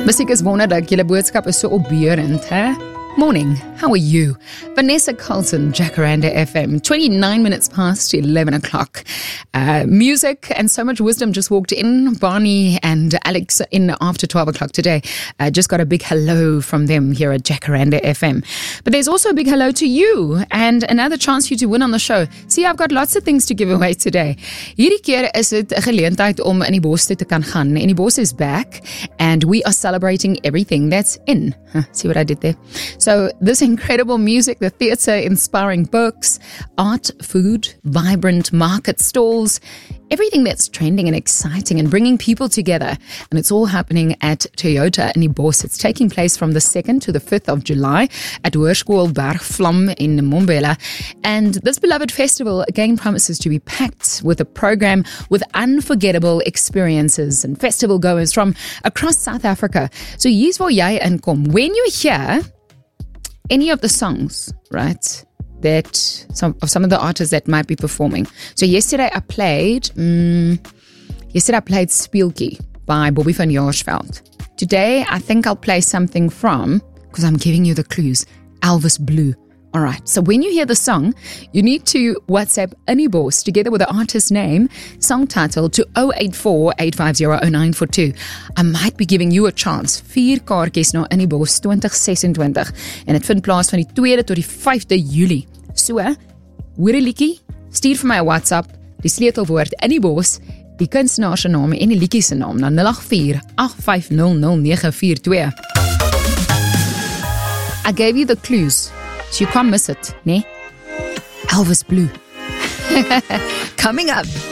Musiek is wonderlik, julle boodskap is so opbeurend, hè? Morning, how are you? Vanessa Carlton, Jacaranda FM, 29 minutes past 11 o'clock. Music and so much wisdom just walked in. Barney and Alex in after 12 o'clock today. Just got a big hello from them here at Jacaranda FM. But there's also a big hello to you and another chance for you to win on the show. See, I've got lots of things to give away today. Hierdie keer is dit 'n geleentheid om in die bos te kan gaan. En die bos is back and we are celebrating everything that's in. See what I did there? So this incredible music, the theatre, inspiring books, art, food, vibrant market stalls, everything that's trending and exciting and bringing people together. And it's all happening at Toyota in die Bos. It's taking place from the 2nd to the 5th of July at Hoërskool Bergvlam in Mbombela. And this beloved festival again promises to be packed with a program with unforgettable experiences and festival goers from across South Africa. So hier's waar jy inkom. When you hear any of the songs, right, that some of the artists that might be performing. So yesterday I played Spieltjie by Bobby van Jaarsveld. Today I think I'll play something from, because I'm giving you the clues, Elvis Blue. All right, so when you hear the song, you need to WhatsApp Anibos together with the artist's name, song title to 084-850-0942. I might be giving you a chance. 4 kaartjies na Anibos 2026 en dit vind plaas van die 2de tot die 5de Julie. So, hoor 'n liedjie, stuur vir my 'n WhatsApp, die sleutelwoord Anibos, die kunstenaar se naam en die liedjie se naam na 084-850-0942. I gave you the clues. So you can't miss it, ne? Elvis Blue. Coming up.